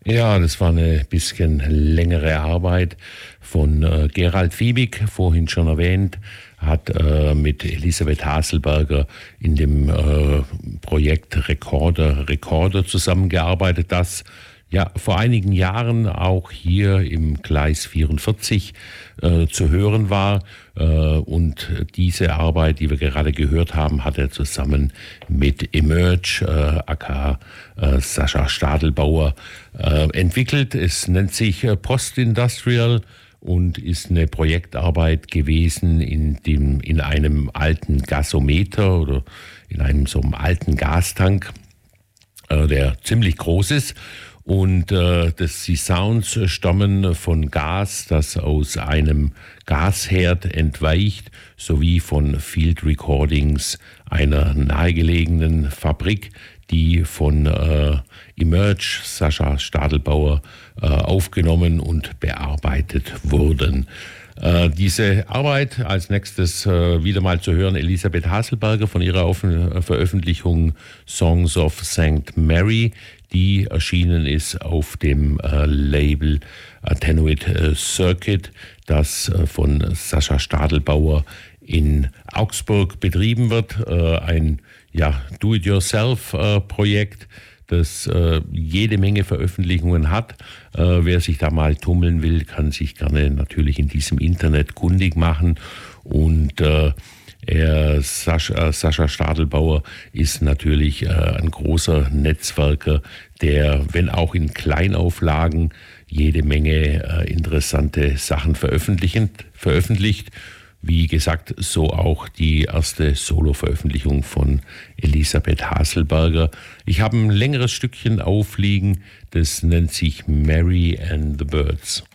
Ja, das war eine bisschen längere Arbeit von Gerald Fiebig, vorhin schon erwähnt, hat mit Elisabeth Haselberger in dem Projekt Recorder zusammengearbeitet, das ja vor einigen Jahren auch hier im Gleis 44 zu hören war. Und diese Arbeit, die wir gerade gehört haben, hat er zusammen mit Emerge, aka Sascha Stadelbauer, entwickelt. Es nennt sich Post-Industrial und ist eine Projektarbeit gewesen in einem alten Gasometer oder in einem so einem alten Gastank, der ziemlich groß ist. Und die Sounds stammen von Gas, das aus einem Gasherd entweicht, sowie von Field Recordings einer nahegelegenen Fabrik, die von Emerge, Sascha Stadelbauer, aufgenommen und bearbeitet wurden. Diese Arbeit als nächstes wieder mal zu hören, Elisabeth Haselberger von ihrer Veröffentlichung Songs of St. Mary, die erschienen ist auf dem Label Attenuate Circuit, das von Sascha Stadelbauer in Augsburg betrieben wird. Ein Do-it-yourself-Projekt, das jede Menge Veröffentlichungen hat. Wer sich da mal tummeln will, kann sich gerne natürlich in diesem Internet kundig machen. Und Sascha Stadelbauer ist natürlich ein großer Netzwerker, der, wenn auch in Kleinauflagen, jede Menge interessante Sachen veröffentlicht. Wie gesagt, so auch die erste Solo-Veröffentlichung von Elisabeth Haselberger. Ich habe ein längeres Stückchen aufliegen, das nennt sich Mary and the Birds.